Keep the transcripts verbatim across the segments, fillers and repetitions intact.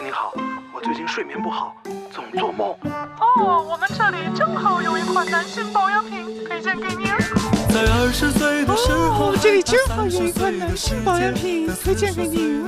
您好，我最近睡眠不好，总做梦。 哦，我们这里正好有一款男性保养品推荐给您。 在二十岁的时候， 哦，这里正好有一款男性保养品推荐给您。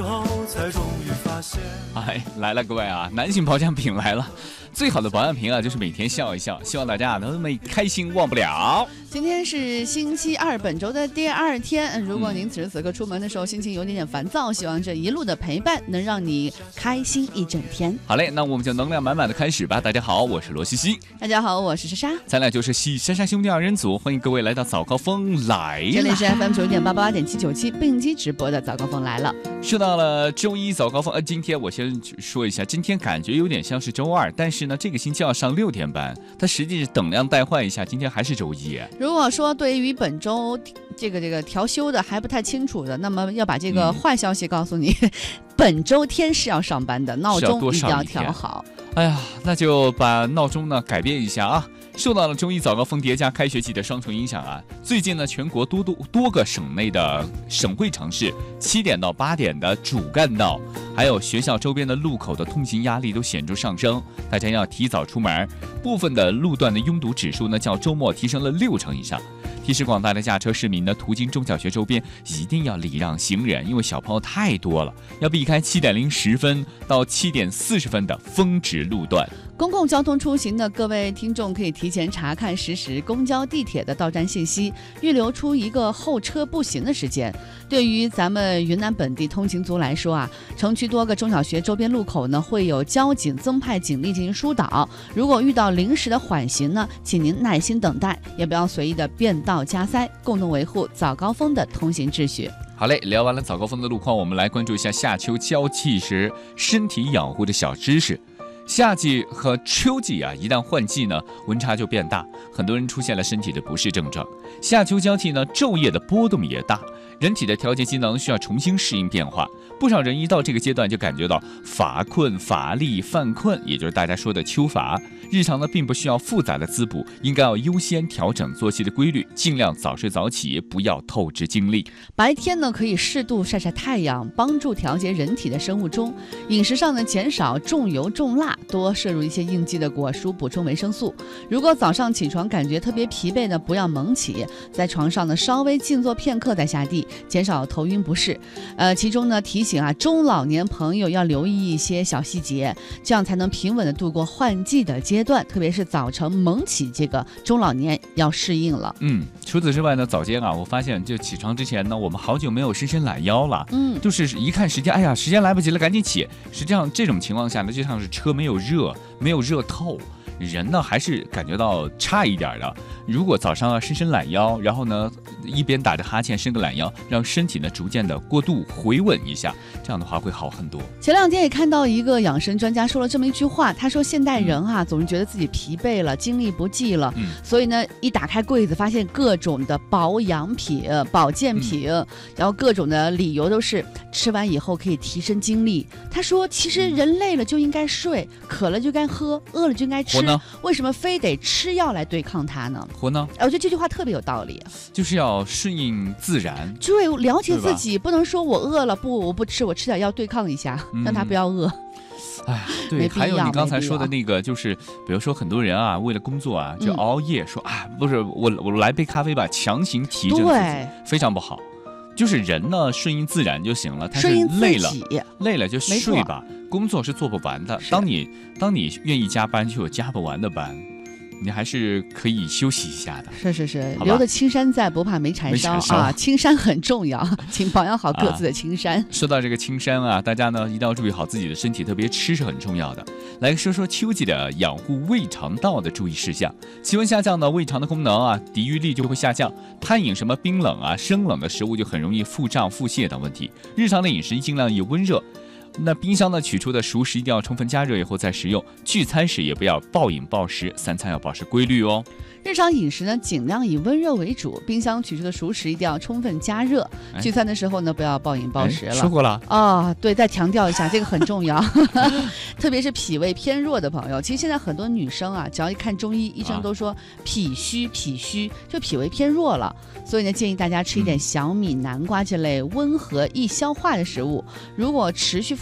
哎，来了各位啊，男性保养品来了。最好的保养品啊，就是每天笑一笑，希望大家能每开心忘不了。 今天是星期二，本周的第二天。如果您此时此刻出门的时候心情有点点烦躁，希望这一路的陪伴能让你开心一整天。 好嘞，那我们就能量满满的开始吧。大家好，我是罗西西。 大家好，我是莎莎。 咱俩就是西莎莎兄弟二人组，欢迎各位来到早高峰来了。 这里是 F M 九点八八点七九七并机直播的早高峰来了。 说到了周一早高峰，呃，今天我先说一下，今天感觉有点像是周二，但是呢，这个星期要上六天班，它实际是等量代换一下，今天还是周一。 如果说对于本周这个这个调休的还不太清楚的，那么要把这个坏消息告诉你，嗯、本周天是要上班的，闹钟一定要调好。 哎呀，那就把闹钟呢改变一下啊！受到了周一早高峰叠加开学季的双重影响啊，最近呢，全国多多多个省内的省会城市七点到八点的主干道，还有学校周边的路口的通行压力都显著上升，大家要提早出门。部分的路段的拥堵指数呢，较周末提升了六成以上。提示广大的驾车市民呢，途经中小学周边一定要礼让行人，因为小朋友太多了，要避开七点零十分到七点四十分的峰值路段。 公共交通出行的各位听众可以提前查看实时公交地铁的到站信息，预留出一个候车步行的时间。对于咱们云南本地通勤族来说啊，城区多个中小学周边路口呢会有交警增派警力进行疏导，如果遇到临时的缓行呢，请您耐心等待，也不要随意的变道加塞，共同维护早高峰的通行秩序。 好嘞，聊完了早高峰的路况，我们来关注一下夏秋交替时身体养护的小知识。夏季和秋季啊，一旦换季呢，温差就变大，很多人出现了身体的不适症状。夏秋交替呢，昼夜的波动也大，人体的调节机能需要重新适应变化。不少人一到这个阶段就感觉到乏困、乏力、犯困，也就是大家说的秋乏。日常呢，并不需要复杂的滋补，应该要优先调整作息的规律，尽量早睡早起，不要透支精力。 白天呢，可以适度晒晒太阳，帮助调节人体的生物钟。饮食上呢，减少重油重辣，多摄入一些应季的果蔬，补充维生素。如果早上起床感觉特别疲惫呢，不要猛起，在床上呢稍微静坐片刻再下地，减少头晕不适。呃，其中呢提醒啊，中老年朋友要留意一些小细节，这样才能平稳的度过换季的阶段，特别是早晨猛起，这个中老年要适应了。 嗯，除此之外呢，早间啊，我发现就起床之前呢，我们好久没有伸伸懒腰了。嗯，就是一看时间，哎呀，时间来不及了，赶紧起。实际上这种情况下呢，就像是车没有热，没有热透。人呢还是感觉到差一点的。如果早上啊伸伸懒腰，然后呢一边打着哈欠伸个懒腰，让身体呢逐渐的过渡回稳一下，这样的话会好很多。 前两天也看到一个养生专家说了这么一句话，他说现代人啊、嗯、总是觉得自己疲惫了，精力不济了、嗯、所以呢一打开柜子发现各种的保养品、保健品、嗯、然后各种的理由都是吃完以后可以提升精力。他说其实人累了就应该睡，渴了就该喝，饿了就应该吃，为什么非得吃药来对抗它呢？ 活呢？ 我觉得这句话特别有道理， 就是要顺应自然， 对，了解自己，不能说我饿了，不，我不吃，我吃点药对抗一下，嗯、让他不要饿。 哎，对，还有你刚才说的那个，就是比如说很多人啊，为了工作啊，就熬夜，嗯、说啊，不是我我来杯咖啡吧，强行提振自己，非常不好。就是人呢顺应自然就行了，但是累了累了就睡吧，工作是做不完的。当你当你愿意加班，就有加不完的班，你还是可以休息一下的。 是是是，留得青山在，不怕没柴烧啊！青山很重要，请保养好各自的青山。 啊、说到这个青山啊，大家呢一定要注意好自己的身体，特别吃是很重要的。来说说秋季的养护胃肠道的注意事项。气温下降呢，胃肠的功能啊，抵御力就会下降，贪饮什么冰冷啊、生冷的食物就很容易腹胀、腹泻等问题。日常的饮食尽量以温热。那冰箱呢取出的熟食一定要充分加热以后再食用，聚餐时也不要暴饮暴食，三餐要保持规律哦。 日常饮食呢，尽量以温热为主，冰箱取出的熟食一定要充分加热。哎、聚餐的时候呢，不要暴饮暴食了。 说过了哦，对，再强调一下，这个很重要，特别是脾胃偏弱的朋友。其实现在很多女生啊，只要一看中医，医生都说脾虚，脾虚就脾胃偏弱了。所以呢，建议大家吃一点小米、南瓜这类温和易消化的食物。如果持续腹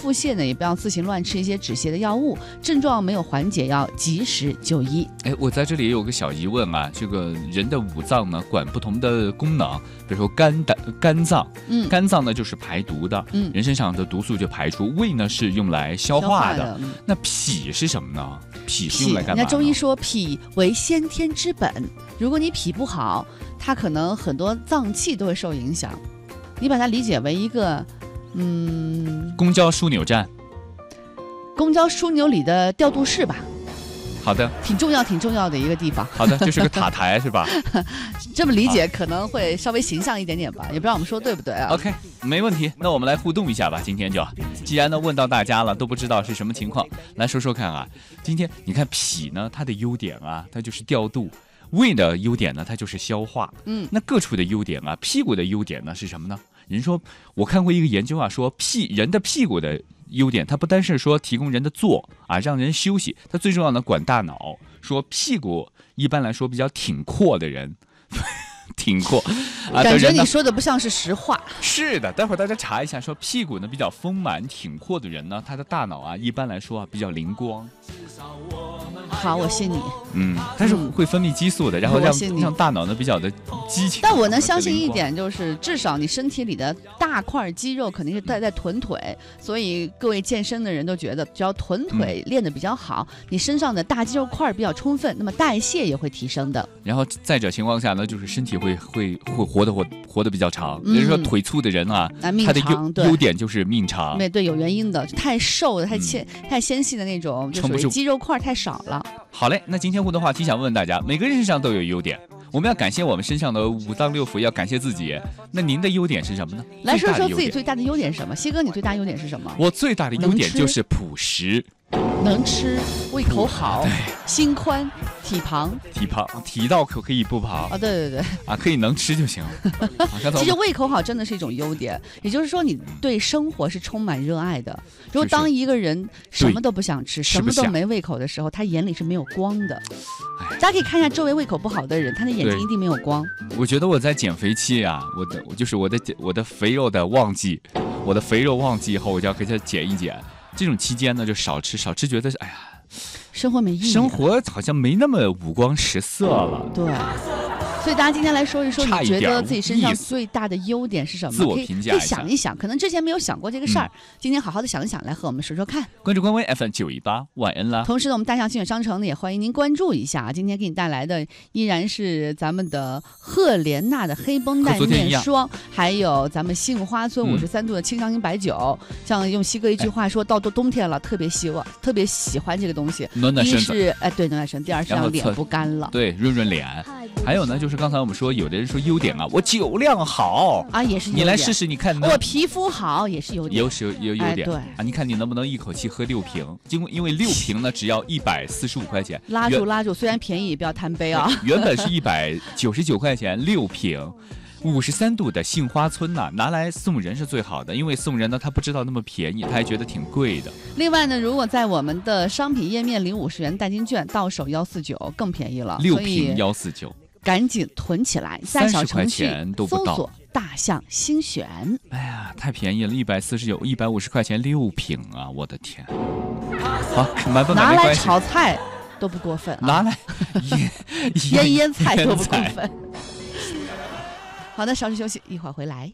腹泻呢，也不要自行乱吃一些止泻的药物，症状没有缓解要及时就医。 哎，我在这里也有个小疑问啊，这个人的五脏呢管不同的功能，比如说肝的肝脏， 嗯， 肝脏呢就是排毒的， 嗯， 人身上的毒素就排出，胃呢是用来消化的， 消化的嗯、 那脾是什么呢？脾是用来干嘛呢？ 人家中医说脾为先天之本，如果你脾不好，它可能很多脏器都会受影响。你把它理解为一个，嗯， 公交枢纽站， 公交枢纽里的调度室吧。 好的， 挺重要、挺重要的一个地方。 好的，就是个塔台是吧？ 这么理解可能会稍微形象一点点吧，也不知道我们说对不对啊 ？OK， 没问题。那我们来互动一下吧。今天就，既然呢问到大家了，都不知道是什么情况，来说说看啊。今天你看脾呢，它的优点啊，它就是调度。胃的优点呢，它就是消化。 嗯， 那各处的优点啊，屁股的优点呢是什么呢？人说，我看过一个研究啊，说屁人的屁股的优点，它不单是说提供人的坐啊，让人休息，它最重要的管大脑。说屁股一般来说比较挺阔的人。挺阔、啊， 感觉你说的不像是实话。 是的，待会儿大家查一下，说屁股呢比较丰满、挺阔的人呢，他的大脑啊一般来说啊比较灵光。 好，我信你。 嗯，但是会分泌激素的，然后让让大脑呢比较的激情。 但我能相信一点，就是至少你身体里的大块肌肉肯定是带在臀腿，所以各位健身的人都觉得，只要臀腿练得比较好，嗯、你身上的大肌肉块比较充分，那么代谢也会提升的。 然后在这情况下呢，就是身体会会会活得活活得比较长。比如说腿粗的人啊， 嗯、 他的优优点就是命长。 对对，有原因的，太瘦的、太纤、嗯、太纤细的那种，就属于肌肉块太少了。 好嘞，那今天互动话题想问大家，每个人身上都有优点，我们要感谢我们身上的五脏六腑，要感谢自己。那您的优点是什么呢？ 来说说自己最大的优点是什么？西哥，你最大优点是什么？ 我最大的优点就是朴实。 能吃，胃口好，心宽，体胖， 体胖，体到可可以不胖啊！对对对， 啊，可以能吃就行。啊、 其实胃口好真的是一种优点，也就是说你对生活是充满热爱的。如果当一个人什么都不想吃，什么都没胃口的时候，他眼里是没有光的。大家可以看一下周围胃口不好的人，他的眼睛一定没有光。 我觉得我在减肥期啊，我的我就是我的我的肥肉的旺季，我的肥肉旺季以后，我就要给它减一减。这种期间呢，就少吃，少吃，觉得哎呀， 生活没意义， 生活好像没那么五光十色了。 对，所以大家今天来说一说，你觉得自己身上最大的优点是什么？ 自我评价一下， 可以想一想，可能之前没有想过这个事儿、嗯，今天好好的想一想，来和我们说说看。 关注官微 F M 九一八，晚安啦。 同时呢，我们大象新选商城呢也欢迎您关注一下。今天给你带来的依然是咱们的赫莲娜的黑绷带面霜，还有咱们杏花村五十三度的清香型白酒。嗯、像用西哥一句话说，哎、到冬天了，特别希望，特别喜欢这个东西。 暖暖身子。 一是哎，对，暖暖身；第二是让脸不干了， 对，润润脸。还有呢，就是刚才我们说，有的人说优点啊，我酒量好啊，也是优点。 你来试试，你看我皮肤好也是优点， 有有有优点、 哎、对啊，你看你能不能一口气喝六瓶？因为因为六瓶呢，只要一百四十五块钱。 拉住拉住，虽然便宜，不要贪杯啊。 原本是一百九十九块钱六瓶。五十三度的杏花村呐、啊，拿来送人是最好的，因为送人呢，他不知道那么便宜，他还觉得挺贵的。 另外呢，如果在我们的商品页面领五十元代金券，到手幺四九更便宜了， 六瓶幺四九， 赶紧囤起来，在小程序搜索“大象新选”。 哎呀，太便宜了，一百四十九，一百五十块钱六瓶啊！我的天，好，买不买拿来炒菜都不过分、啊， 拿来腌腌菜都不过分。好的，稍事休息，一会儿回来。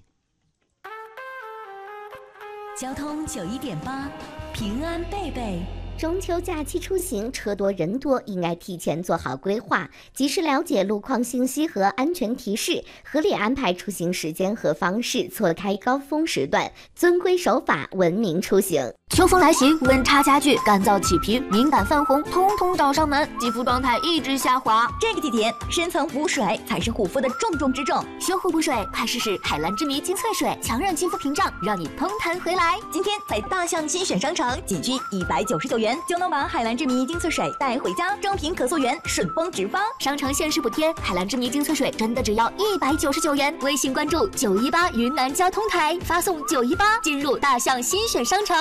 交通九一点八，平安贝贝。 中秋假期出行，车多人多，应该提前做好规划，及时了解路况信息和安全提示，合理安排出行时间和方式，错开高峰时段，遵规守法，文明出行。 秋风来袭，温差加剧，干燥起皮、敏感泛红，通通找上门，肌肤状态一直下滑。 这个季节，深层补水才是护肤的重中之重。 修护补水，快试试海蓝之谜精粹水，强韧肌肤屏障，让你嘭弹回来。 今天在大象新选商城，仅需一百九十九元就能把海蓝之谜精粹水带回家，正品可溯源，顺丰直发。 商城限时补贴，海蓝之谜精粹水真的只要一百九十九元。微信关注九一八云南交通台，发送九一八进入大象新选商城下单。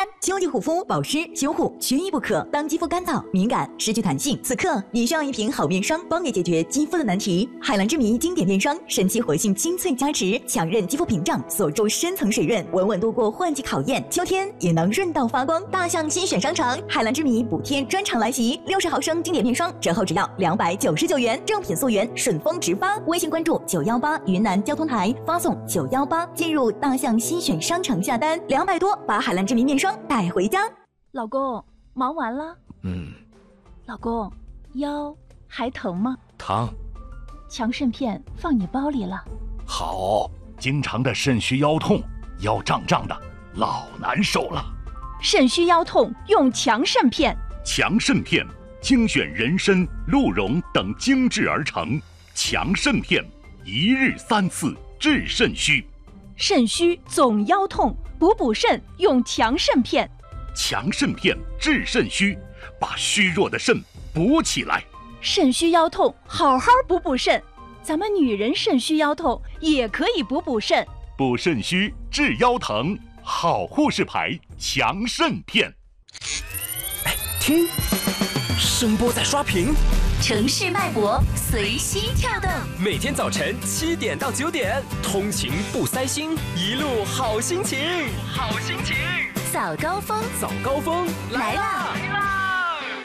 单。秋季护肤、保湿、修护缺一不可。当肌肤干燥、敏感、失去弹性，此刻你需要一瓶好面霜，帮你解决肌肤的难题。海蓝之谜经典面霜，神奇活性精粹加持，强韧肌肤屏障，锁住深层水润，稳稳度过换季考验，秋天也能润到发光。大象新选商城海蓝之谜补贴专场来袭，六十毫升经典面霜折后只要两百九十九元，正品溯源，顺丰直发。微信关注九幺八云南交通台，发送九幺八进入大象新选商城下单，两百多把海蓝之谜面霜带回家。 老公，忙完了？ 嗯， 老公，腰还疼吗？ 疼。 强肾片放你包里了。 好，经常的肾虚腰痛，腰胀胀的，老难受了。 肾虚腰痛用强肾片。 强肾片精选人参、鹿茸等精制而成，强肾片一日三次治肾虚。 肾虚总腰痛，补补肾用强肾片。 强肾片治肾虚，把虚弱的肾补起来。 肾虚腰痛，好好补补肾。咱们女人肾虚腰痛也可以补补肾。 补肾虚治腰疼，好护士牌强肾片。 哎，听，声波在刷屏， 城市脉搏随心跳动。 每天早晨七点到九点，通勤不塞心，一路好心情，好心情。 早高峰， 早高峰来啦！ 来啦！